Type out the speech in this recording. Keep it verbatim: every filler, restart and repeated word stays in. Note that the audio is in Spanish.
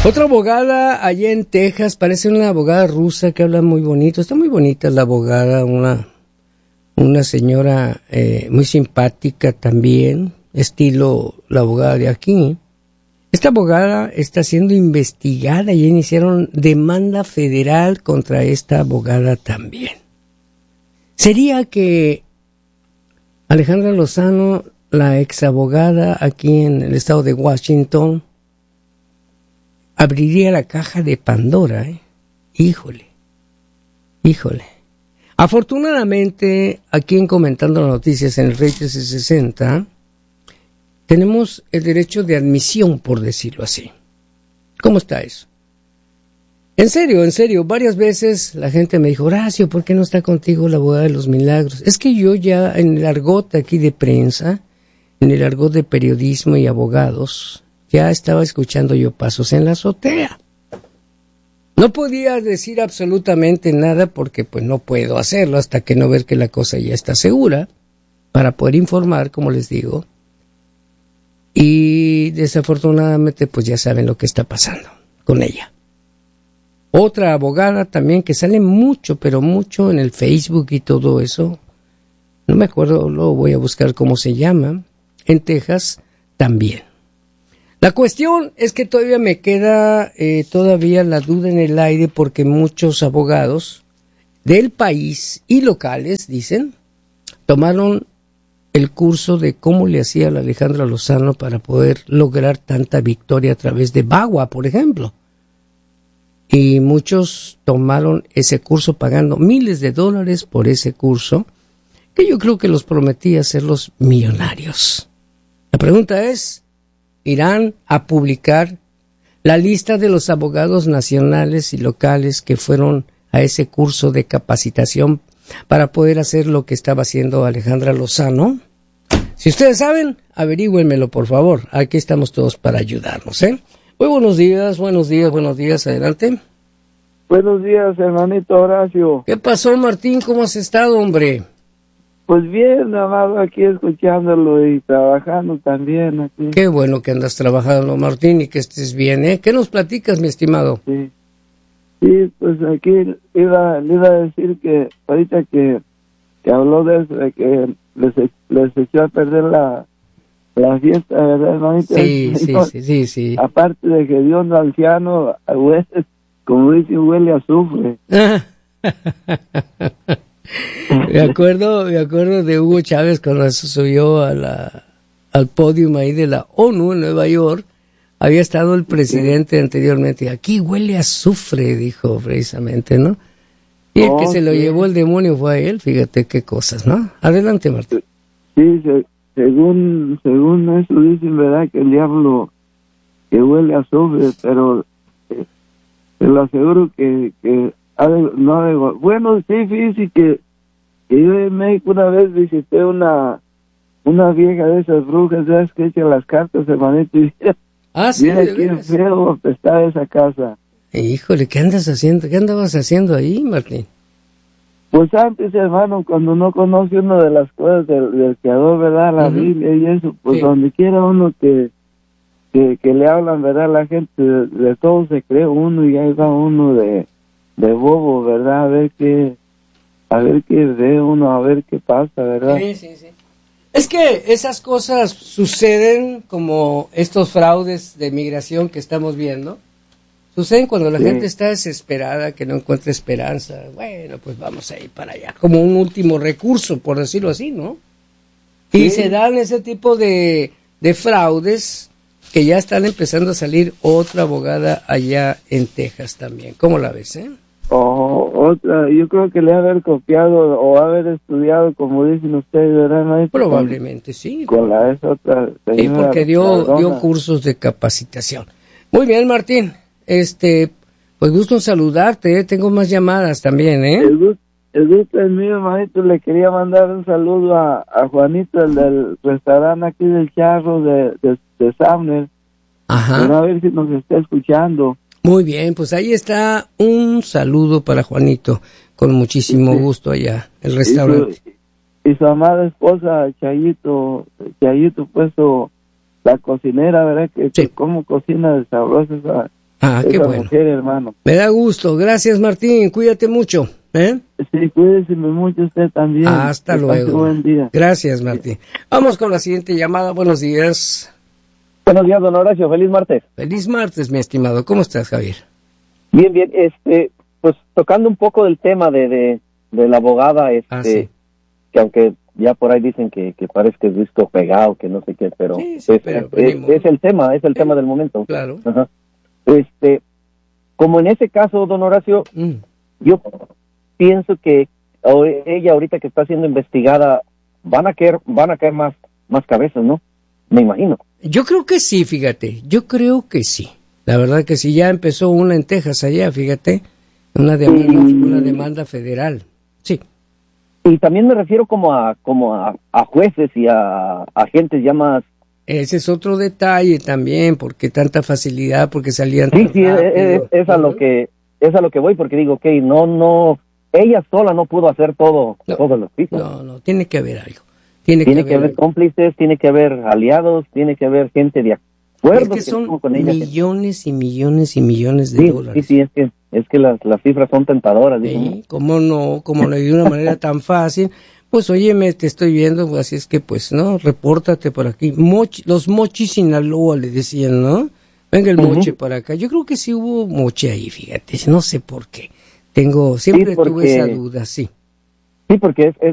Otra abogada allá en Texas, parece una abogada rusa que habla muy bonito. Está muy bonita la abogada, una, una señora eh, muy simpática también, estilo la abogada de aquí. Esta abogada está siendo investigada y iniciaron demanda federal contra esta abogada también. Sería que Alejandra Lozano, la ex abogada aquí en el estado de Washington, abriría la caja de Pandora, ¿eh? Híjole, híjole. Afortunadamente, aquí en Comentando las Noticias en el Rey trescientos sesenta, tenemos el derecho de admisión, por decirlo así. ¿Cómo está eso? En serio, en serio, varias veces la gente me dijo, Horacio, ¿por qué no está contigo la abogada de los milagros? Es que yo ya en el argot aquí de prensa, en el argot de periodismo y abogados, ya estaba escuchando yo pasos en la azotea. No podía decir absolutamente nada porque pues no puedo hacerlo hasta que no ver que la cosa ya está segura para poder informar, como les digo. Y desafortunadamente pues ya saben lo que está pasando con ella. Otra abogada también que sale mucho, pero mucho en el Facebook y todo eso. No me acuerdo, lo voy a buscar cómo se llama. En Texas también. La cuestión es que todavía me queda eh, todavía la duda en el aire porque muchos abogados del país y locales, dicen, tomaron el curso de cómo le hacía a la Alejandra Lozano para poder lograr tanta victoria a través de Bagua, por ejemplo. Y muchos tomaron ese curso pagando miles de dólares por ese curso, que yo creo que los prometía hacerlos millonarios. La pregunta es, ¿irán a publicar la lista de los abogados nacionales y locales que fueron a ese curso de capacitación para poder hacer lo que estaba haciendo Alejandra Lozano? Si ustedes saben, averígüenmelo, por favor. Aquí estamos todos para ayudarnos, ¿eh? Muy buenos días, buenos días, buenos días. Adelante. Buenos días, hermanito Horacio. ¿Qué pasó, Martín? ¿Cómo has estado, hombre? Pues bien, nada más aquí escuchándolo y trabajando también aquí. Qué bueno que andas trabajando, Martín, y que estés bien, ¿eh? ¿Qué nos platicas, mi estimado? Sí, sí, pues aquí iba, le iba a decir que ahorita que, que habló de eso, de que les, les echó a perder la, la fiesta, ¿verdad, hermanito? Sí, sí, sí, sí, sí. Aparte de que Dios no anciano, a veces, como dice, huele a azufre. Me acuerdo, me acuerdo de Hugo Chávez cuando se subió a la, al podio ahí de la ONU en Nueva York. Había estado el presidente sí. anteriormente. Aquí huele a azufre, dijo precisamente, ¿no? Y el oh, que se lo sí. llevó el demonio fue a él. Fíjate qué cosas, ¿no? Adelante, Martín. Sí, se, según según eso dicen, ¿verdad? Que el diablo que huele a azufre, pero eh, te lo aseguro que... que no digo, bueno, sí, fíjese que, que yo en México una vez visité una una vieja de esas brujas, ¿sabes? Que echan las cartas, hermanito, y ah, sí, mira qué feo está esa casa. Híjole, ¿qué andas haciendo? ¿Qué andabas haciendo ahí, Martín? Pues antes, hermano, cuando no conoce uno de las cosas del, del Creador, ¿verdad? La uh-huh. Biblia y eso, pues sí. donde quiera uno que, que, que le hablan, ¿verdad? La gente, de, de todo se cree uno y ahí va uno de... de bobo, ¿verdad? A ver qué, a ver qué ve uno, a ver qué pasa, ¿verdad? Sí, sí, sí. Es que esas cosas suceden como estos fraudes de migración que estamos viendo. Suceden cuando la sí. gente está desesperada, que no encuentra esperanza. Bueno, pues vamos a ir para allá. Como un último recurso, por decirlo así, ¿no? Y sí. se dan ese tipo de, de fraudes que ya están empezando a salir. Otra abogada allá en Texas también. ¿Cómo la ves, eh? O otra, yo creo que le ha haber copiado o haber estudiado, como dicen ustedes, ¿verdad, maestro? Probablemente, con, sí. Con la esa otra señora. Sí, porque dio, dio cursos de capacitación. Muy bien, Martín. Este, pues gusto en saludarte, ¿eh? Tengo más llamadas también, ¿eh? El gusto, el gusto es mío, maestro. Le quería mandar un saludo a, a Juanito, el del restaurante aquí del Charro de, de, de Sumner. Ajá. A ver si nos está escuchando. Muy bien, pues ahí está un saludo para Juanito, con muchísimo sí. gusto allá, el restaurante. Y su, y su amada esposa, Chayito, Chayito puesto la cocinera, ¿verdad? Que, sí. que cómo cocina de sabrosa esa, Ah, qué esa bueno. mujer, hermano. Me da gusto. Gracias, Martín. Cuídate mucho. ¿eh? Sí, cuídese mucho usted también. Hasta Que pase luego. buen día. Gracias, Martín. Vamos con la siguiente llamada. Buenos días. Buenos días, don Horacio. Feliz martes. Feliz martes, mi estimado. ¿Cómo estás, Javier? Bien, bien. Este, pues tocando un poco del tema de, de, de la abogada, este, Ah, sí. que aunque ya por ahí dicen que, que parece que es disco pegado, que no sé qué, pero, Sí, sí, es, pero es, venimos. es el tema, es el Sí, tema del momento. Claro. Ajá. Este, como en ese caso, don Horacio, Mm. yo pienso que o ella ahorita que está siendo investigada van a caer, van a caer más, más cabezas, ¿no? Me imagino. Yo creo que sí, fíjate. Yo creo que sí. La verdad que sí. Ya empezó una en Texas allá, fíjate. Una demanda, Y- una demanda federal. Sí. Y también me refiero como a, como a, a jueces y a, a agentes ya más. Ese es otro detalle también, porque tanta facilidad, porque salían Sí, tan sí, es, rápido. es a lo Ujú. que, es a lo que voy, porque digo, ok, no, no, ella sola no pudo hacer todo, No. todo lo que hizo. No, no, tiene que haber algo. Tiene, Tiene que que haber haber algo. cómplices, tiene que haber aliados, tiene que haber gente de acuerdo Es que son estuvo con ella. millones y millones y millones de Sí, dólares. sí, sí, es que, es que las, las cifras son tentadoras, digo, ¿no? Sí, ¿cómo no? ¿Cómo no? Y de una manera tan fácil. Pues óyeme, te estoy viendo, así es que pues, ¿no? Repórtate por aquí. Mochi, los mochis Sinaloa le decían, ¿no? Venga el moche Ujú. para acá. Yo creo que sí hubo moche ahí, fíjate, no sé por qué. Tengo, siempre Sí, tuve esa porque, duda, sí. sí, porque es, es